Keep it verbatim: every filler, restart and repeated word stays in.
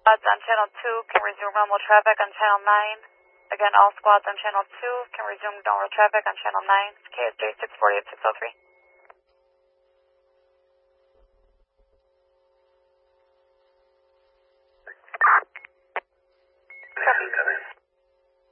Squads on channel two can resume normal traffic on channel nine. Again, all squads on channel two can resume normal traffic on channel nine. K S J six four eight six zero three.